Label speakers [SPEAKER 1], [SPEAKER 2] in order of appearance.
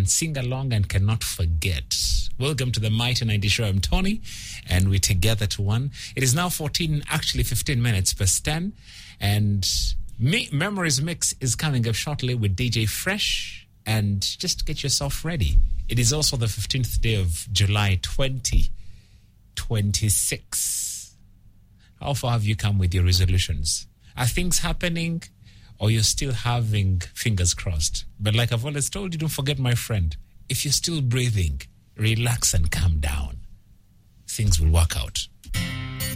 [SPEAKER 1] can sing along and cannot forget. Welcome to the Mighty 90 Show. I'm Tony, and we're together to one. It is now 15 minutes past 10, and Memories Mix is coming up shortly with DJ Fresh, and just get yourself ready. It is also the 15th day of July 2026. How far have you come with your resolutions? Are things happening, or you're still having fingers crossed? But like I've always told you, don't forget, my friend, if you're still breathing, relax and calm down. Things will work out.